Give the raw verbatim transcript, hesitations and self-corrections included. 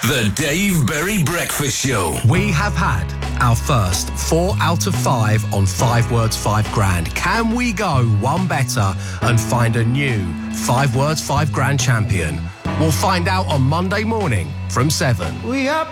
The Dave Berry Breakfast Show. We have had our first four out of five on Five Words, Five Grand. Can we go one better and find a new Five Words, Five Grand champion? We'll find out on Monday morning from seven. We are